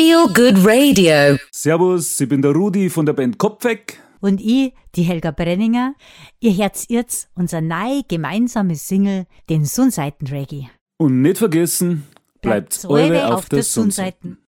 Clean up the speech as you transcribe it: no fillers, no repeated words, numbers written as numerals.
Feel Good Radio. Servus, ich bin der Rudi von der Band Kopf weg. Und ich, die Helga Brenninger. Ihr hört jetzt unser neue gemeinsame Single, den Sonnseiten-Reggae. Und nicht vergessen, bleibt eure auf der Sonnseiten.